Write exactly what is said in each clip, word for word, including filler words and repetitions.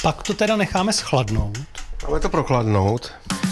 pak to teda necháme schladnout. Máme to prochladnout.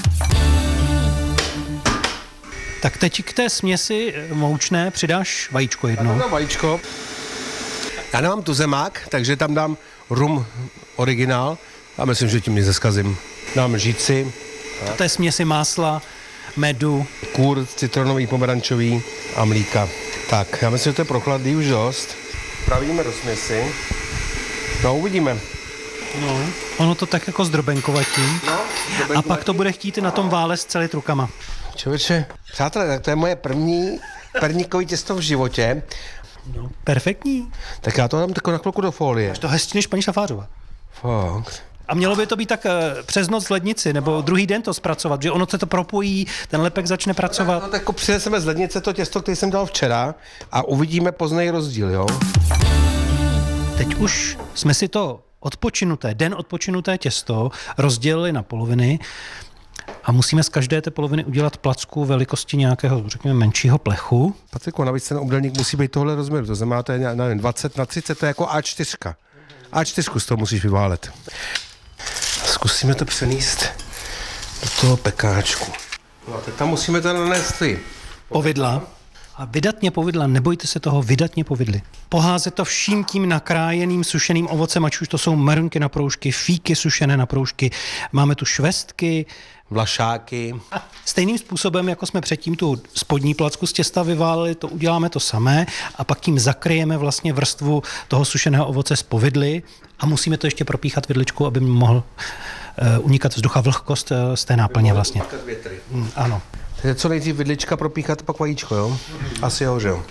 Tak teď k té směsi moučné přidáš vajíčko jedno. Já vajíčko. Já nemám tuzemák, takže tam dám rum originál a myslím, že tím nic neskazím. Dám žíci. To je směsi másla, medu. Kůr citronový, pomerančový a mlíka. Tak, já myslím, že to je prochladlý už dost. Pravíme do směsi. No, uvidíme. No, ono to tak jako zdrobenkovatí. No, zdrobenkovatí. A pak to bude chtít na tom vále s celit rukama. Člověče, přátelé, tak to je moje první perníkový těsto v životě. No, perfektní. Tak já to dám tako na chvilku do folie. To hezčí než paní Šafářová. Fakt. A mělo by to být tak uh, přes noc v lednici, nebo druhý den to zpracovat, že ono se to propojí, ten lepek začne pracovat. No tak jako přineseme z lednice to těsto, které jsem dal včera a uvidíme poznej rozdíl, jo? Teď už jsme si to odpočinuté, den odpočinuté těsto rozdělili na poloviny a musíme z každé té poloviny udělat placku velikosti nějakého, řekněme, menšího plechu. Patriku, navíc ten obdelník musí být tohle rozměru, to znamená, to je nevím, dvacet na třicet, to je jako á čtyři. á čtyři z toho musíš vyválet. Zkusíme to přenést do toho pekáčku. No a teď tam musíme teda nanést ty Povidla. A vydatně povidla, nebojte se toho, vydatně povidly. Poházet to vším tím nakrájeným sušeným ovocem, ať už to jsou marunky na proužky, fíky sušené na proužky, máme tu švestky, vlašáky. A stejným způsobem, jako jsme předtím tu spodní placku z těsta vyválili, to uděláme to samé a pak tím zakryjeme vlastně vrstvu toho sušeného ovoce z povidly a musíme to ještě propíchat vidličkou, aby mohl uh, unikat vzduch a vlhkost uh, z té náplně vlastně. Mm, ano. Takže co nejdřív vidlička propíchat, pak vajíčko, jo? Asi jo, že jo?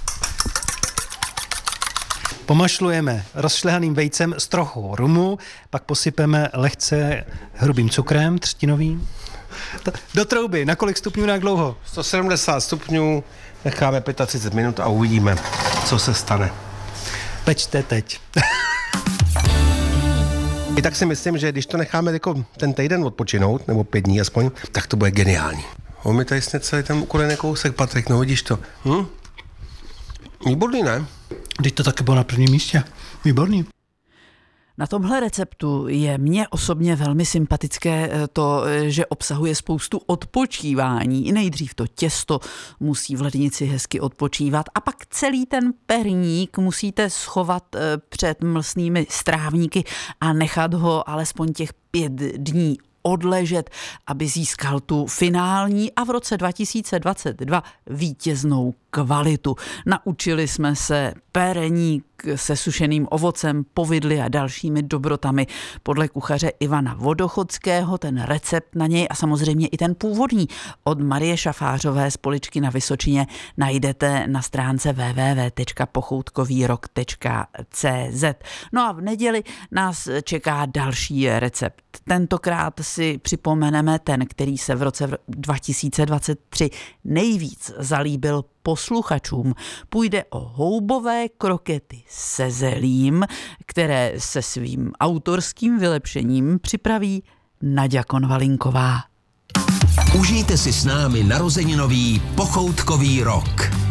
Pomašlujeme rozšlehaným vejcem s trochou rumu, pak posypeme lehce hrubým cukrem třtinovým. Do trouby, na kolik stupňů, na jak dlouho? sto sedmdesát stupňů, necháme třicet pět minut a uvidíme, co se stane. Pečte teď. I tak si myslím, že když to necháme jako ten týden odpočinout, nebo pět dní aspoň, tak to bude geniální. On mi tady sně celý ten ukulený kousek, Patrik, no vidíš to. Hm? Výborný, ne? Teď to taky bylo na prvním místě. Výborný. Na tomhle receptu je mně osobně velmi sympatické to, že obsahuje spoustu odpočívání. Nejdřív to těsto musí v lednici hezky odpočívat a pak celý ten perník musíte schovat před mlsnými strávníky a nechat ho alespoň těch pět dní odležet, aby získal tu finální a v roce dva tisíce dvacet dva vítěznou kvalitu. Naučili jsme se perník se sušeným ovocem, povidly a dalšími dobrotami podle kuchaře Ivana Vodochodského, ten recept na něj a samozřejmě i ten původní od Marie Šafářové z Poličky na Vysočině najdete na stránce w w w tečka pochoutkovýrok tečka c z. No a v neděli nás čeká další recept. Tentokrát si připomeneme ten, který se v roce dva tisíce dvacet tři nejvíc zalíbil posluchačům. Půjde o houbové krokety se zelím, které se svým autorským vylepšením připraví Naďa Konvalinková. Užijte si s námi narozeninový pochoutkový rok.